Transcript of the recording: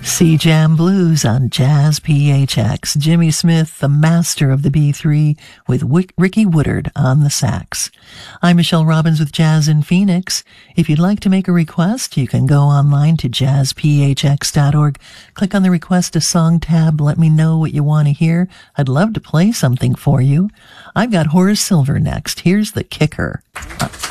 Sea Jam Blues on Jazz PHX. Jimmy Smith, the master of the B3, with Ricky Woodard on the sax. I'm Michelle Robbins with Jazz in Phoenix. If you'd like to make a request, you can go online to jazzphx.org. Click on the Request a Song tab. Let me know what you want to hear. I'd love to play something for you. I've got Horace Silver next. Here's the kicker.